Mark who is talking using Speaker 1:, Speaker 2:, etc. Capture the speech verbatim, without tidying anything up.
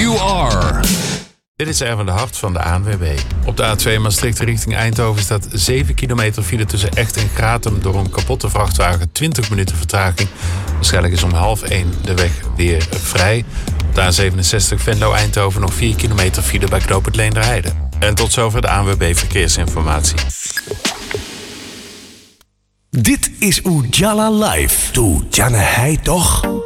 Speaker 1: You Are.
Speaker 2: Dit is Erwin de Hart van de A N W B. Op de A twee Maastricht richting Eindhoven staat zeven kilometer file tussen Echt en Gratum door een kapotte vrachtwagen. twintig minuten vertraging. Waarschijnlijk is om half één de weg weer vrij. Op de A zevenenzestig Venlo-Eindhoven nog vier kilometer file bij knooppunt Leenderheide. En tot zover de A N W B Verkeersinformatie.
Speaker 1: Dit is Ujala Live. Doe Janne hij toch?